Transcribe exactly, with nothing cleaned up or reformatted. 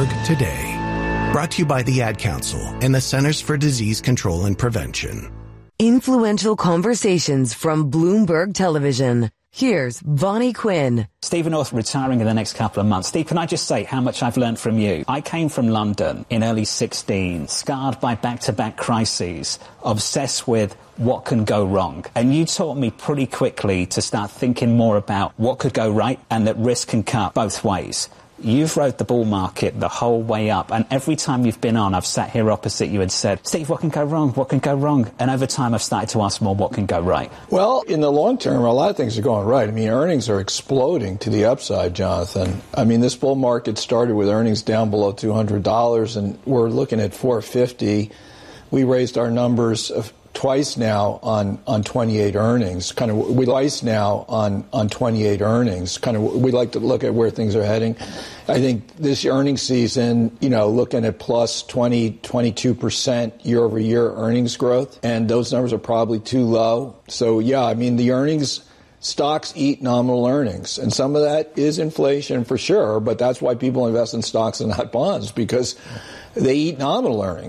today. Brought to you by the Ad Council and the Centers for Disease Control and Prevention. Influential conversations from Bloomberg Television. Here's Vonnie Quinn. Stephen North retiring in the next couple of months. Steve, can I just say how much I've learned from you? I came from London in early sixteen, scarred by back-to-back crises, obsessed with what can go wrong. And you taught me pretty quickly to start thinking more about what could go right and that risk can cut both ways. You've rode the bull market the whole way up, and every time you've been on, I've sat here opposite you and said, Steve, what can go wrong? What can go wrong? And over time, I've started to ask more, what can go right? Well, in the long term, a lot of things are going right. I mean, earnings are exploding to the upside, Jonathan. I mean, this bull market started with earnings down below two hundred dollars, and we're looking at four fifty. We raised our numbers of twice now on, on twenty-eight earnings. Kind of we twice now on, on twenty-eight earnings. Kind of we like to look at where things are heading. I think this earnings season, you know, looking at plus twenty, twenty-two percent year over year earnings growth, and those numbers are probably too low. So yeah, I mean the earnings. Stocks eat nominal earnings, and some of that is inflation for sure, but that's why people invest in stocks and not bonds, because they eat nominal earnings.